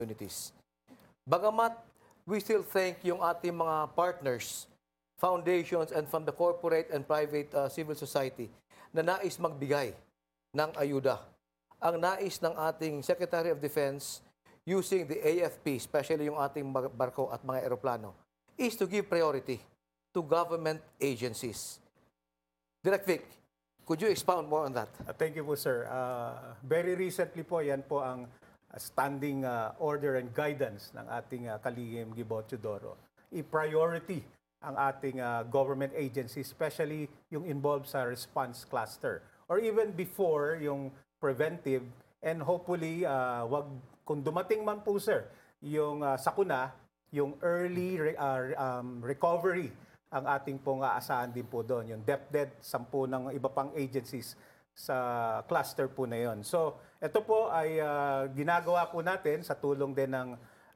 communities. Bagamat we still thank yung ating mga partners, foundations, and from the corporate and private civil society na nais magbigay ng ayuda. Ang nais ng ating Secretary of Defense using the AFP, especially yung ating barko at mga eroplano, is to give priority to government agencies. Direct Vic, could you expound more on that? Thank you po, sir. Very recently po, yan po ang standing order and guidance ng ating kalihim Gibo Teodoro. I-priority ang ating government agencies, especially yung involved sa response cluster. Or even before, yung preventive, and hopefully, kung dumating man po, sir, yung sakuna, yung early recovery, ang ating pong aasahan din po doon. Yung DepEd, 10 ng iba pang agencies sa cluster po na yon. So, ito po ay ginagawa po natin sa tulong din ng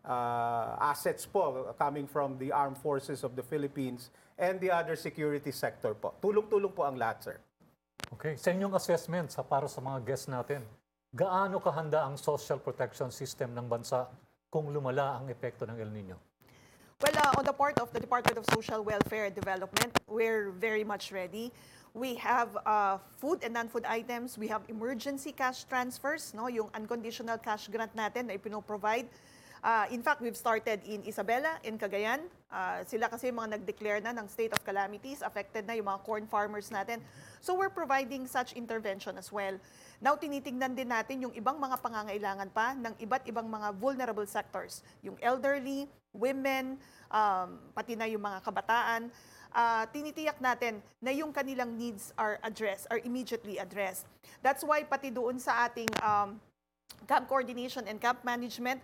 assets po coming from the Armed Forces of the Philippines and the other security sector po. Tulong-tulong po ang lahat, sir. Okay. Sa inyong assessment para sa mga guests natin, gaano kahanda ang social protection system ng bansa kung lumala ang epekto ng El Nino? Well, on the part of the Department of Social Welfare and Development, we're very much ready. We have food and non-food items. We have emergency cash transfers, no, yung unconditional cash grant natin na ipino-provide. In fact, we've started in Isabela, in Cagayan. Sila kasi mga nag-declare na ng state of calamities, affected na yung mga corn farmers natin. So we're providing such intervention as well. Now, tinitingnan din natin yung ibang mga pangangailangan pa ng iba't ibang mga vulnerable sectors. Yung elderly, women, pati na yung mga kabataan. Tinitiyak natin na yung kanilang needs are addressed, are immediately addressed. That's why pati doon sa ating camp coordination and camp management,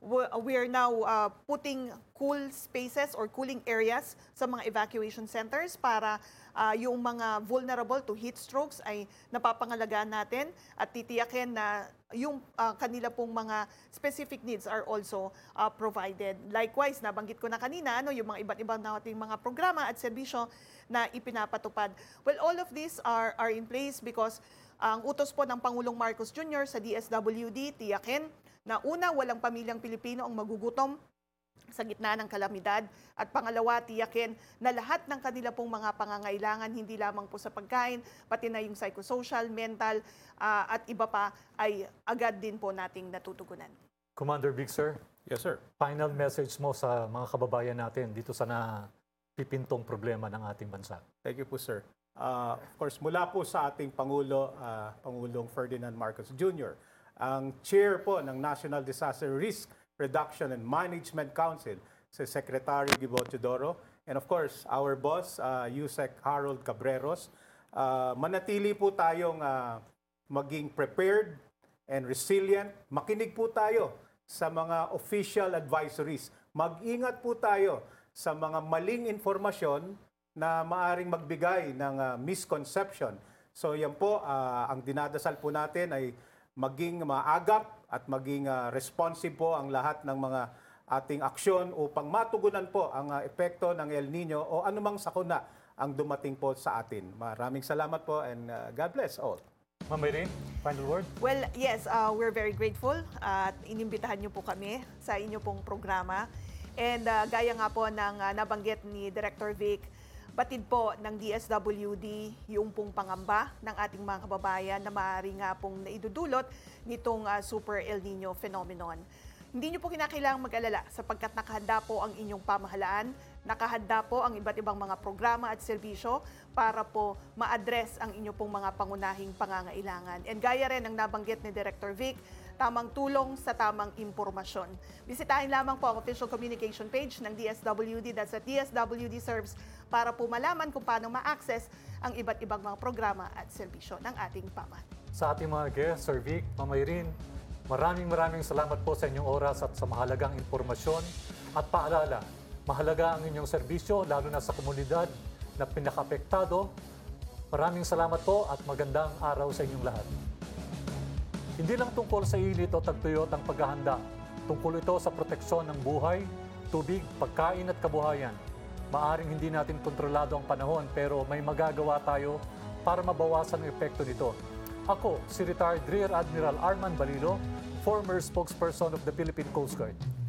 we are now putting cool spaces or cooling areas sa mga evacuation centers para yung mga vulnerable to heat strokes ay napapangalagaan natin at titiyakin na yung kanila pong mga specific needs are also provided. Likewise, nabanggit ko na kanina, yung mga iba't ibang nating mga programa at serbisyo na ipinapatupad. Well, all of these are in place because ang utos po ng Pangulong Marcos Jr. sa DSWD, tiyakin na una, walang pamilyang Pilipino ang magugutom sa gitna ng kalamidad. At pangalawa, tiyakin na lahat ng kanila pong mga pangangailangan, hindi lamang po sa pagkain, pati na yung psychosocial, mental, at iba pa, ay agad din po nating natutugunan. Commander Big Sir, Yes, sir. final message mo sa mga kababayan natin dito sa napipintong problema ng ating bansa. Thank you po, sir. Of course, mula po sa ating Pangulo, Pangulong Ferdinand Marcos Jr., ang chair po ng National Disaster Risk Reduction and Management Council, si Secretary Gibo Teodoro, and of course, our boss, Yusek Harold Cabreros, manatili po tayong maging prepared and resilient. Makinig po tayo sa mga official advisories. Mag-ingat po tayo sa mga maling informasyon na maaring magbigay ng misconception. So yan po, ang dinadasal po natin ay maging maagap at maging responsive po ang lahat ng mga ating aksyon upang matugunan po ang epekto ng El Nino o anumang sakuna ang dumating po sa atin. Maraming salamat po and God bless all. Ma'am Irene, final word? Well, yes, we're very grateful at inimbitahan niyo po kami sa inyo pong programa. And gaya nga po ng nabanggit ni Director Vic, batid po ng DSWD yung pong pangamba ng ating mga kababayan na maaari nga pong naidudulot nitong Super El Nino phenomenon. Hindi nyo po kinakailangang mag-alala sapagkat nakahanda po ang inyong pamahalaan, nakahanda po ang iba't ibang mga programa at serbisyo para po ma-address ang inyong pong mga pangunahing pangangailangan. And gaya rin ang nabanggit ni Director Vic, tamang tulong sa tamang impormasyon. Bisitahin lamang po ang official communication page ng DSWD, that's at DSWD Serves, para po malaman kung paano ma-access ang iba't ibang mga programa at serbisyo ng ating pamahalaan. Sa ating mga guests, Sir Vic, Ma'am Irene, maraming salamat po sa inyong oras at sa mahalagang impormasyon. At paalala, mahalaga ang inyong serbisyo, lalo na sa komunidad na pinaka-apektado. Maraming salamat po at magandang araw sa inyong lahat. Hindi lang tungkol sa init o tagtuyot ang paghahanda. Tungkol ito sa proteksyon ng buhay, tubig, pagkain at kabuhayan. Maaring hindi natin kontrolado ang panahon pero may magagawa tayo para mabawasan ang epekto nito. Ako, si Retired Rear Admiral Arman Balilo, former spokesperson of the Philippine Coast Guard.